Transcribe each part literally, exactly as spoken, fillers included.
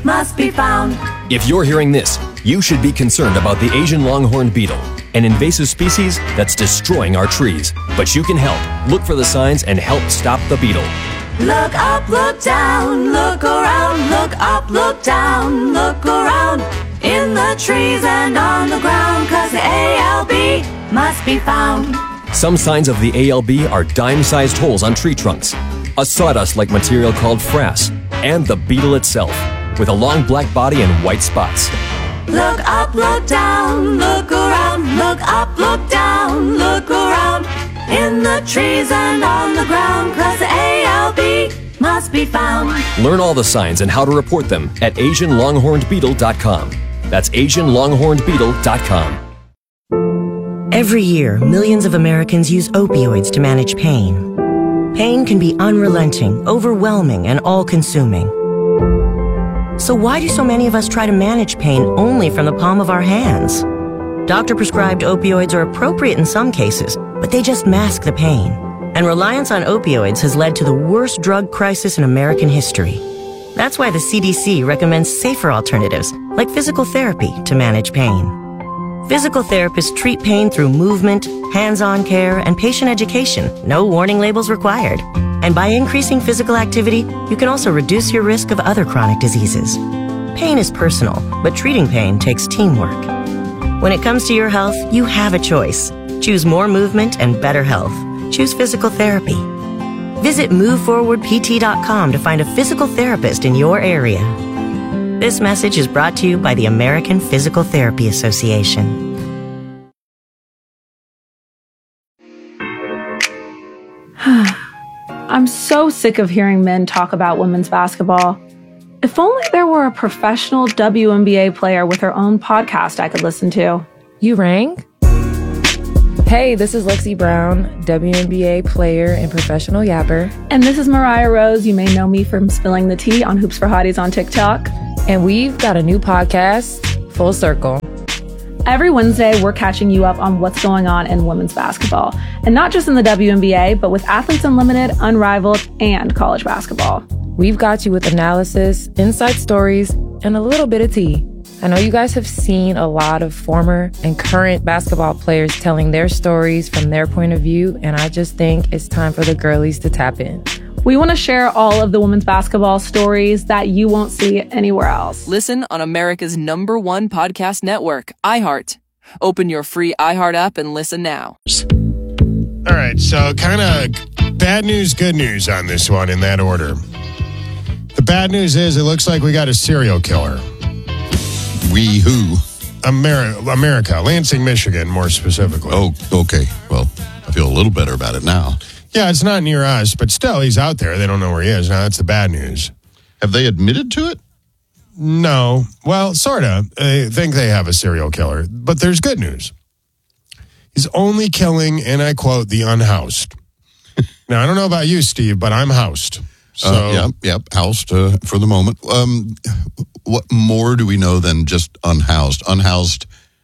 must be found. If you're hearing this, you should be concerned about the Asian longhorned beetle, an invasive species that's destroying our trees. But you can help. Look for the signs and help stop the beetle. Look up, look down, look around, look up, look down, look around, in the trees and on the ground, 'cause the A L B must be found. Some signs of the A L B are dime-sized holes on tree trunks, a sawdust-like material called frass, and the beetle itself, with a long black body and white spots. Look up, look down, look around, look up, look down, look around, in the trees and on the ground, 'cause the A L B must be found. Learn all the signs and how to report them at Asian longhorned beetle dot com. That's Asian longhorned beetle dot com. Every year, millions of Americans use opioids to manage pain. Pain can be unrelenting, overwhelming, and all-consuming. So why do so many of us try to manage pain only from the palm of our hands? Doctor-prescribed opioids are appropriate in some cases, but they just mask the pain. And reliance on opioids has led to the worst drug crisis in American history. That's why the C D C recommends safer alternatives, like physical therapy, to manage pain. Physical therapists treat pain through movement, hands-on care, and patient education. No warning labels required. And by increasing physical activity, you can also reduce your risk of other chronic diseases. Pain is personal, but treating pain takes teamwork. When it comes to your health, you have a choice. Choose more movement and better health. Choose physical therapy. Visit move forward P T dot com to find a physical therapist in your area. This message is brought to you by the American Physical Therapy Association. I'm so sick of hearing men talk about women's basketball. If only there were a professional W N B A player with her own podcast I could listen to. You rang? Hey, this is Lexi Brown, W N B A player and professional yapper. And this is Mariah Rose. You may know me from spilling the tea on Hoops for Hotties on TikTok. And we've got a new podcast, Full Circle. Every Wednesday, we're catching you up on what's going on in women's basketball. And not just in the W N B A, but with Athletes Unlimited, Unrivaled, and college basketball. We've got you with analysis, inside stories, and a little bit of tea. I know you guys have seen a lot of former and current basketball players telling their stories from their point of view, and I just think it's time for the girlies to tap in. We want to share all of the women's basketball stories that you won't see anywhere else. Listen on America's number one podcast network, iHeart. Open your free iHeart app and listen now. All right, so kind of bad news, good news on this one in that order. The bad news is it looks like we got a serial killer. We who? America, America, Lansing, Michigan, more specifically. Oh, okay. Well, I feel a little better about it now. Yeah, it's not near us, but still, he's out there. They don't know where he is. Now, that's the bad news. Have they admitted to it? No. Well, sort of. I think they have a serial killer. But there's good news. He's only killing, and I quote, the unhoused. Now, I don't know about you, Steve, but I'm housed. So, uh, yep, yep, housed uh, for the moment. Um, what more do we know than just unhoused? Unhoused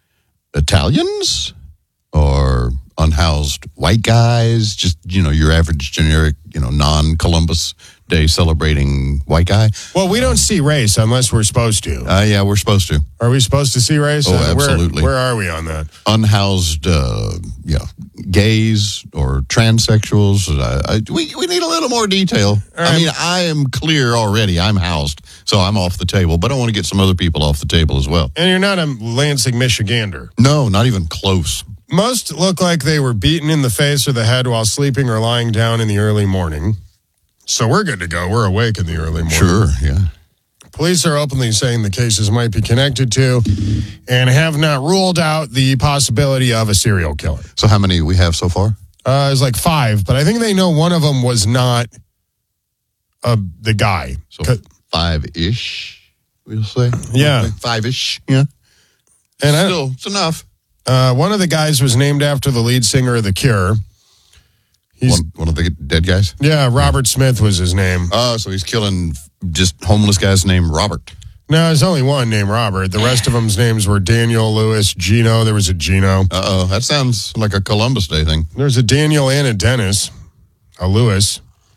Italians or unhoused white guys? Just, you know, your average generic, you know, non-Columbus Day celebrating white guy? Well, we don't see race unless we're supposed to. Uh, yeah, we're supposed to. Are we supposed to see race? Oh, uh, absolutely. Where, where are we on that? Unhoused, uh, you know, gays or transsexuals. Uh, I, we, we need a little more detail. Right. I mean, I am clear already. I'm housed, so I'm off the table. But I want to get some other people off the table as well. And you're not a Lansing, Michigander. No, not even close. Most look like they were beaten in the face or the head while sleeping or lying down in the early morning. So we're good to go. We're awake in the early morning. Sure, yeah. Police are openly saying the cases might be connected to and have not ruled out the possibility of a serial killer. So how many we have so far? Uh, it's like five, but I think they know one of them was not uh, the guy. So five-ish, we'll say? Yeah. Five-ish, yeah. And Still, I, it's enough. Uh, one of the guys was named after the lead singer of The Cure. He's, one, one of the dead guys? Yeah, Robert Smith was his name. Oh, so he's killing just homeless guys named Robert. No, there's only one named Robert. The rest of them's names were Daniel, Lewis, Gino. There was a Gino. Uh-oh, that sounds like a Columbus Day thing. There's a Daniel and a Dennis, a Lewis.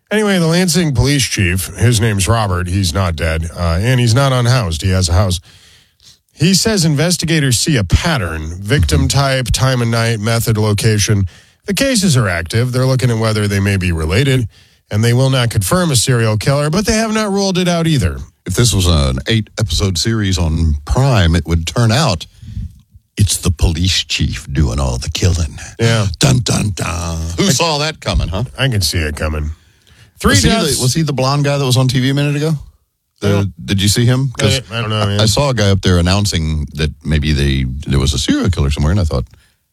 Anyway, the Lansing police chief, his name's Robert. He's not dead, uh, and he's not unhoused. He has a house. He says investigators see a pattern, victim type, time of night, method, location. The cases are active. They're looking at whether they may be related, and they will not confirm a serial killer, but they have not ruled it out either. If this was an eight-episode series on Prime, it would turn out it's the police chief doing all the killing. Yeah. Dun, dun, dun. Who saw that coming, huh? I can see it coming. Three was, he deaths. the, was he the blonde guy that was on T V a minute ago? The, did you see him? I, I don't know. Man. I, I saw a guy up there announcing that maybe they there was a serial killer somewhere, and I thought,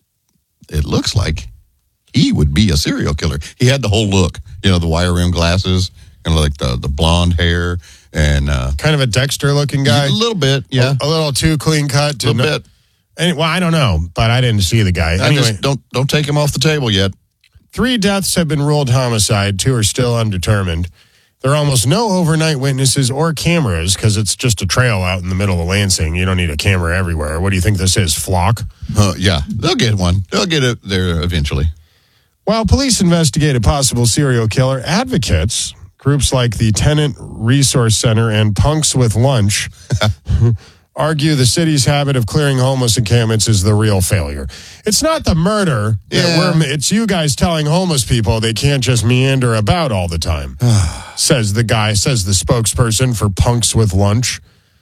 it looks like he would be a serial killer. He had the whole look, you know, the wire rim glasses, and like the, the blonde hair, and uh, kind of a Dexter-looking guy. A little bit, yeah. A, a little too clean cut. A little no, bit. Any, well, I don't know, but I didn't see the guy. I anyway, just don't don't take him off the table yet. Three deaths have been ruled homicide. Two are still undetermined. There are almost no overnight witnesses or cameras because it's just a trail out in the middle of Lansing. You don't need a camera everywhere. What do you think this is, Flock? Uh, yeah, they'll get one. They'll get it there eventually. While police investigate a possible serial killer, advocates, groups like the Tenant Resource Center and Punks with Lunch, argue the city's habit of clearing homeless encampments is the real failure. It's not the murder. Yeah. We're, it's you guys telling homeless people they can't just meander about all the time, says the guy, says the spokesperson for Punks with Lunch.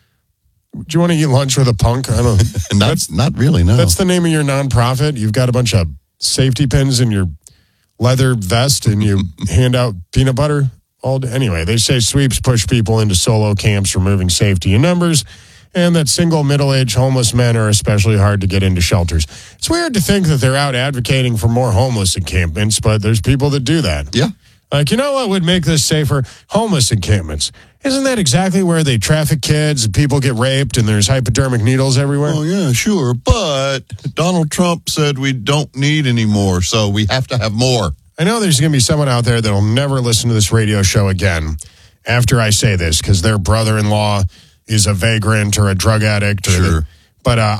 Do you want to eat lunch with a punk? I don't not, that's, not really, no. That's the name of your nonprofit? You've got a bunch of safety pins in your leather vest and you hand out peanut butter all day. Anyway, they say sweeps push people into solo camps, removing safety in numbers, and that single middle-aged homeless men are especially hard to get into shelters. It's weird to think that they're out advocating for more homeless encampments, but there's people that do that. Yeah. Like, you know what would make this safer? Homeless encampments. Isn't that exactly where they traffic kids and people get raped and there's hypodermic needles everywhere? Oh, yeah, sure. But Donald Trump said we don't need any more, so we have to have more. I know there's going to be someone out there that will never listen to this radio show again after I say this because their brother-in-law is a vagrant or a drug addict. Or sure. The, but uh,